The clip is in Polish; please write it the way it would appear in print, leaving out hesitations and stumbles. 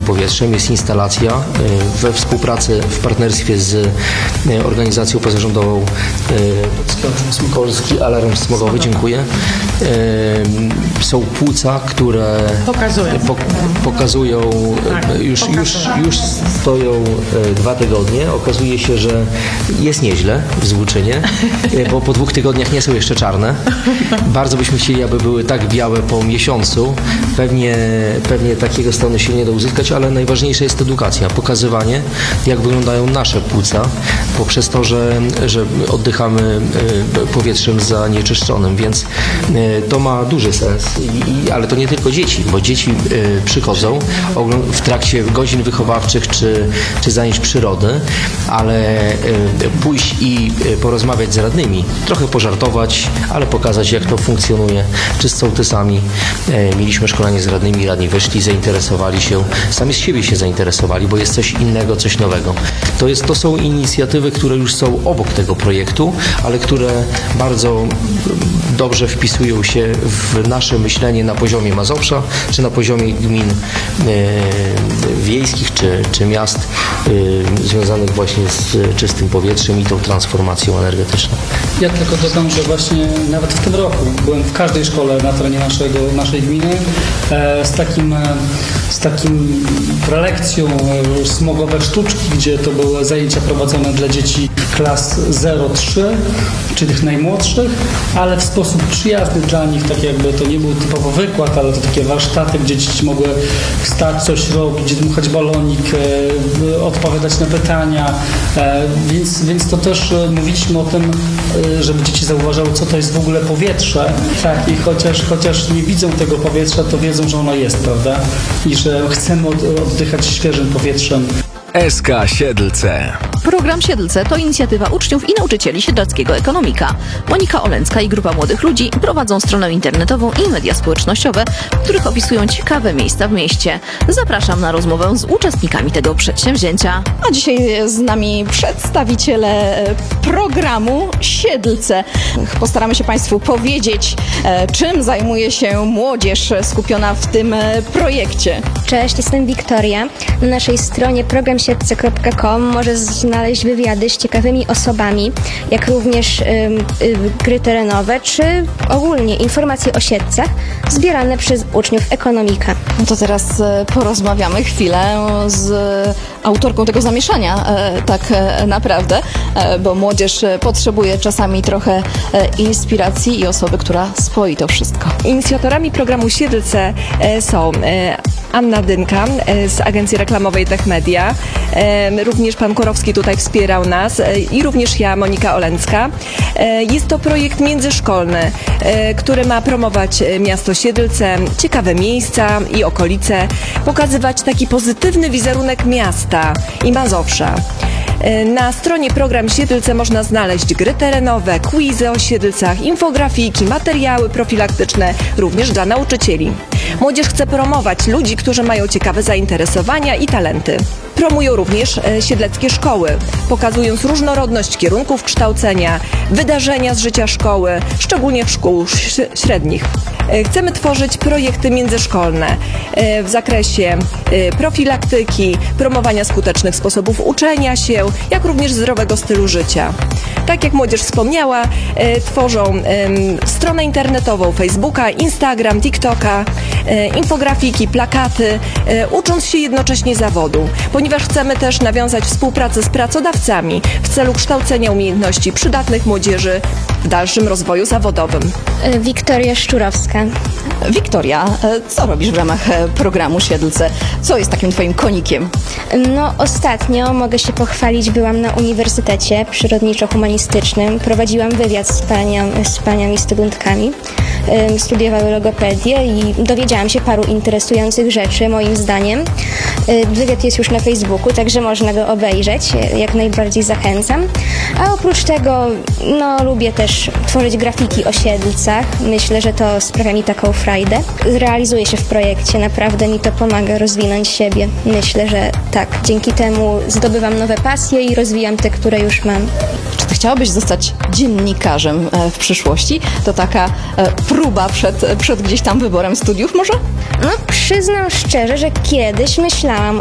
powietrzem. Jest instalacja we współpracy, w partnerstwie z organizacją pozarządową Polski Alarm Smogowy, dziękuję. Są płuca, które pokazują, już stoją 2 tygodnie. Okazuje się, że jest nieźle w Złuczynie, bo po 2 tygodniach nie są jeszcze czarne. Bardzo byśmy chcieli, aby były tak białe po miesiącu. Pewnie takiego stanu się nie da uzyskać, ale najważniejsza jest edukacja, pokazywanie, jak wyglądają nasze płuca, poprzez to, że oddychamy powietrzem zanieczyszczonym, więc to ma duży sens. Ale to nie tylko dzieci, bo dzieci przychodzą w trakcie godzin wychowawczych czy zajęć przyrody, ale pójść i porozmawiać z radnymi, trochę pożartować, ale pokazać, jak to funkcjonuje, czy z sołtysami. Mieliśmy szkolenie z radnymi, radni wyszli, zainteresowali się, sami z siebie się zainteresowali, bo jest coś innego, coś nowego. To są inicjatywy, które już są obok tego projektu, ale które bardzo dobrze wpisują się w nasze myślenie na poziomie Mazowsza, czy na poziomie gmin wiejskich, czy miast związanych właśnie z czystym powietrzem i tą transformacją energetyczną. Ja tylko dodam, że właśnie nawet w tym roku byłem w każdej szkole na terenie naszej gminy z takim prelekcją smogowe sztuczki, gdzie to były zajęcia prowadzone dla dzieci klas 0-3, czyli tych najmłodszych, ale w sposób przyjazny dla nich, tak jakby to nie był typowo wykład, ale to takie warsztaty, gdzie dzieci mogły wstać, coś robić, dmuchać balonik, odpowiadać na pytania, więc to też mówiliśmy o tym, żeby dzieci zauważały, co to jest w ogóle powietrze, tak, i chociaż nie widzą tego powietrza, to wiedzą, że ono jest, prawda, i że chcemy oddychać świeżym powietrzem. SK Siedlce. Program Siedlce to inicjatywa uczniów i nauczycieli Siedleckiego Ekonomika. Monika Oleńska i grupa młodych ludzi prowadzą stronę internetową i media społecznościowe, w których opisują ciekawe miejsca w mieście. Zapraszam na rozmowę z uczestnikami tego przedsięwzięcia. A dzisiaj jest z nami przedstawiciele programu Siedlce. Postaramy się Państwu powiedzieć, czym zajmuje się młodzież skupiona w tym projekcie. Cześć, jestem Wiktoria. Na naszej stronie programsiedlce.com możesz znaleźć wywiady z ciekawymi osobami, jak również gry terenowe, czy ogólnie informacje o Siedlcach zbierane przez uczniów ekonomika. No to teraz porozmawiamy chwilę z autorką tego zamieszania, tak naprawdę, bo młodzież potrzebuje czasami trochę inspiracji i osoby, która spoi to wszystko. Inicjatorami programu Siedlce są Anna Dynka z agencji reklamowej Tech Media, również pan Korowski tutaj wspierał nas i również ja, Monika Oleńska. Jest to projekt międzyszkolny, który ma promować miasto Siedlce, ciekawe miejsca i okolice, pokazywać taki pozytywny wizerunek miasta i Mazowsza. Na stronie Program Siedlce można znaleźć gry terenowe, quizy o Siedlcach, infografiki, materiały profilaktyczne, również dla nauczycieli. Młodzież chce promować ludzi, którzy mają ciekawe zainteresowania i talenty. Promują również siedleckie szkoły, pokazując różnorodność kierunków kształcenia, wydarzenia z życia szkoły, szczególnie szkół średnich. Chcemy tworzyć projekty międzyszkolne w zakresie profilaktyki, promowania skutecznych sposobów uczenia się, jak również zdrowego stylu życia. Tak jak młodzież wspomniała, tworzą stronę internetową, Facebooka, Instagram, TikToka, infografiki, plakaty, ucząc się jednocześnie zawodu, ponieważ chcemy też nawiązać współpracę z pracodawcami w celu kształcenia umiejętności przydatnych młodzieży w dalszym rozwoju zawodowym. Wiktoria Szczurowska. Wiktoria, co robisz w ramach programu Siedlce? Co jest takim twoim konikiem? No, ostatnio mogę się pochwalić, byłam na Uniwersytecie Przyrodniczo-Humanistycznym. Prowadziłam wywiad z paniami studentkami. Studiowały logopedię i dowiedziałam się paru interesujących rzeczy, moim zdaniem. Wywiad jest już na Facebooku, także można go obejrzeć. Jak najbardziej zachęcam. A oprócz tego, no, lubię też tworzyć grafiki o Siedlcach. Myślę, że to sprawia mi taką frajdę. Realizuję się w projekcie, naprawdę mi to pomaga rozwinąć siebie. Myślę, że tak. Dzięki temu zdobywam nowe pasje i rozwijam te, które już mam. Czy ty chciałabyś zostać dziennikarzem w przyszłości? To taka próba przed gdzieś tam wyborem studiów może? No, przyznam szczerze, że kiedyś myślałam